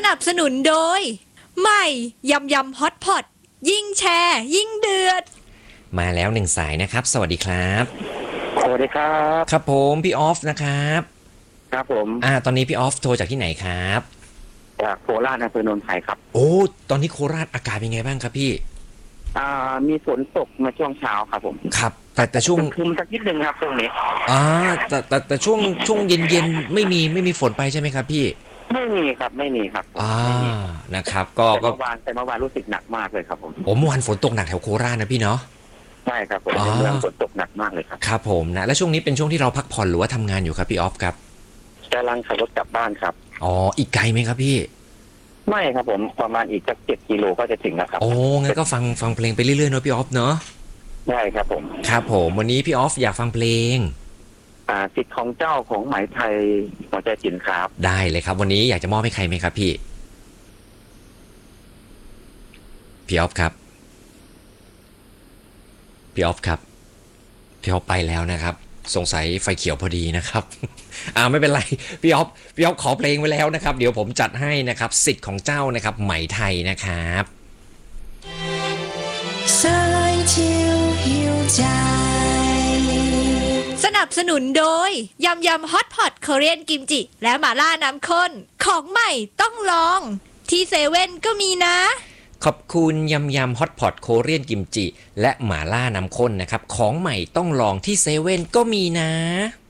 นับสนุนโดยใหม่ยำยำฮอตพอตยิ่งแชร์ยิ่งเดือดมาแล้ว1สายนะครับสวัสดีครับสวัสดีครับครับผมพี่ออฟนะครับครับผมตอนนี้พี่ออฟโทรจากที่ไหนครับจากโคราชอำเภอโนนไทยครับโอ้ตอนนี้โคราชอากาศเป็นไงบ้างครับพี่มีฝนตกมาช่วงเช้าครับผมครับแต่ช่วงครึมสักนิดนึงครับช่วงนี้แต่ช่วงเย็นไม่มีฝนไปใช่ไหมครับพี่ไม่มีครับนะครับแต่เมื่อวานรู้สึกหนักมากเลยครับผมเมื่อวานฝนตกหนักแถวโคราชนะพี่เนาะใช่ครับผมเมืองฝนตกหนักมากเลยครับครับผมนะแล้วช่วงนี้เป็นช่วงที่เราพักผ่อนหรือว่าทำงานอยู่ครับพี่ออฟครับกำลังขับรถกลับบ้านครับอีกไกลไหมครับพี่ไม่ครับผมประมาณอีกสัก7 กิโลก็จะถึงแล้วครับงั้นก็ฟังเพลงไปเรื่อยๆเนาะพี่ออฟเนาะใช่ครับผมครับผมวันนี้พี่ออฟอยากฟังเพลงสิทธิ์ของเจ้าของไหมไทยหัวใจศิลป์ครับได้เลยครับวันนี้อยากจะมอบให้ใครไหมครับพี่ออฟครับพี่ออฟไปแล้วนะครับสงสัยไฟเขียวพอดีนะครับไม่เป็นไรพี่ออฟขอเพลงไว้แล้วนะครับเดี๋ยวผมจัดให้นะครับสิทธิ์ของเจ้านะครับไหมไทยนะครับสนับสนุนโดยยำยำฮอตพอตคอเรียนกิมจิและหม่าล่าน้ำข้นของใหม่ต้องลองที่เซเว่นก็มีนะขอบคุณยำฮอตพอตโคเรียนกิมจิและหม่าล่าน้ำข้นนะครับของใหม่ต้องลองที่เซเว่นก็มีนะ